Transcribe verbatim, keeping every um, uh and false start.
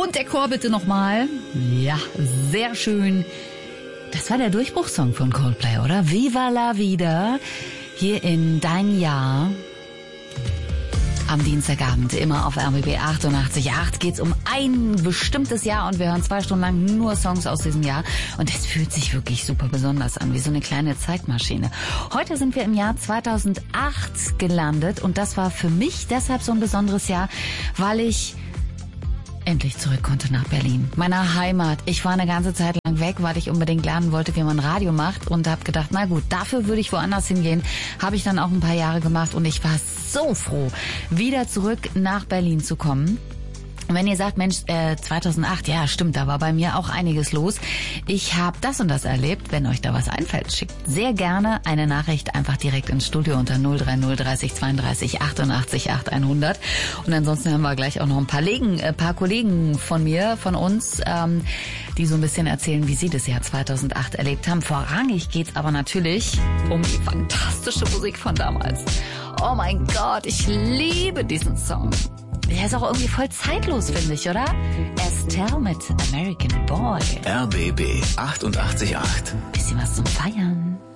Und der Chor bitte nochmal. Ja, sehr schön. Das war der Durchbruchssong von Coldplay, oder? Viva la Vida. Hier in Dein Jahr. Am Dienstagabend immer auf R B B achtundachtzig Komma acht geht's um ein bestimmtes Jahr und wir hören zwei Stunden lang nur Songs aus diesem Jahr und es fühlt sich wirklich super besonders an, wie so eine kleine Zeitmaschine. Heute sind wir im Jahr zweitausendacht gelandet und das war für mich deshalb so ein besonderes Jahr, weil ich endlich zurück konnte nach Berlin, meiner Heimat. Ich war eine ganze Zeit lang weg, weil ich unbedingt lernen wollte, wie man Radio macht und habe gedacht, na gut, dafür würde ich woanders hingehen. Habe ich dann auch ein paar Jahre gemacht und ich war so froh, wieder zurück nach Berlin zu kommen. Und wenn ihr sagt, Mensch, äh, zweitausendacht, ja stimmt, da war bei mir auch einiges los. Ich habe das und das erlebt. Wenn euch da was einfällt, schickt sehr gerne eine Nachricht einfach direkt ins Studio unter null drei null dreißig zweiunddreißig achtundachtzig acht hundert. Und ansonsten haben wir gleich auch noch ein paar, Legen, äh, paar Kollegen von mir, von uns, ähm, die so ein bisschen erzählen, wie sie das Jahr zweitausendacht erlebt haben. Vorrangig geht's aber natürlich um die fantastische Musik von damals. Oh mein Gott, ich liebe diesen Song. Der ist auch irgendwie voll zeitlos, finde ich, oder? Estelle mit American Boy. R B B achtundachtzig Komma acht. Bisschen was zum Feiern.